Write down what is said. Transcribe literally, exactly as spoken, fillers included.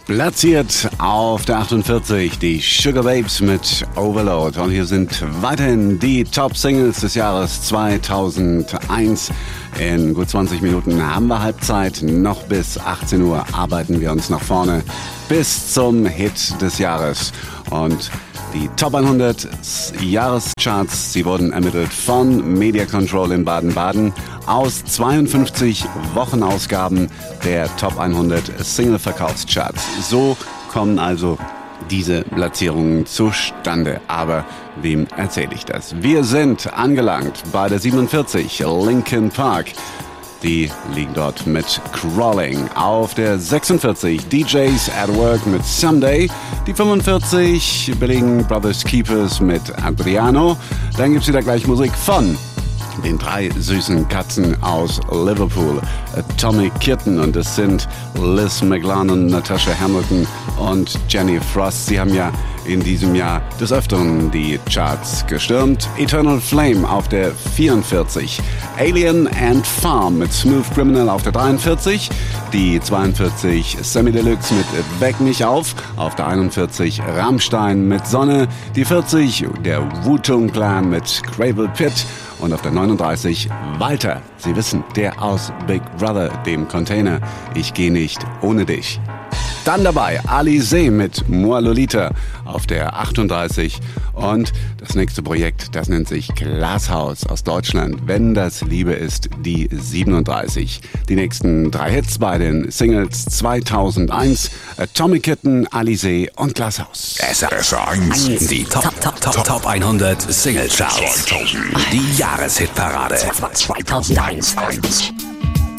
Platziert auf der achtundvierzig die Sugar Babes mit Overload. Und hier sind weiterhin die Top-Singles des Jahres zweitausendeins. In gut zwanzig Minuten haben wir Halbzeit. Noch bis achtzehn Uhr arbeiten wir uns nach vorne bis zum Hit des Jahres. Und die Top hundert Jahrescharts, sie wurden ermittelt von Media Control in Baden-Baden aus zweiundfünfzig Wochenausgaben der Top hundert Single-Verkaufscharts. So kommen also diese Platzierungen zustande. Aber wem erzähle ich das? Wir sind angelangt bei der siebenundvierzig, Linkin Park. Die liegen dort mit Crawling. Auf der sechsundvierzig, D Js at Work mit Someday. Die fünfundvierzig belegen Brothers Keepers mit Adriano. Dann gibt's wieder gleich Musik von den drei süßen Katzen aus Liverpool, Atomic Kitten, und es sind Liz McLaren, Natasha Hamilton und Jenny Frost. Sie haben ja in diesem Jahr des Öfteren die Charts gestürmt. Eternal Flame auf der vierundvierzig, Alien and Farm mit Smooth Criminal auf der dreiundvierzig, die zweiundvierzig Semi Deluxe mit Weck mich auf, auf der einundvierzig Rammstein mit Sonne, die vierzig der Wu-Tang Clan mit Gravel Pit und auf der neununddreißig Walter. Sie wissen, der aus Big Brother, dem Container. Ich geh nicht ohne dich. Dann dabei Alizé mit Moi Lolita auf der achtunddreißig. Und das nächste Projekt, das nennt sich Glashaus aus Deutschland. Wenn das Liebe ist, die siebenunddreißig. Die nächsten drei Hits bei den Singles zweitausendeins. Atomic Kitten, Alizé und Glashaus. S R eins, die Top, Top, Top, Top hundert Single Charts. Die Jahreshitparade. zweitausendeins.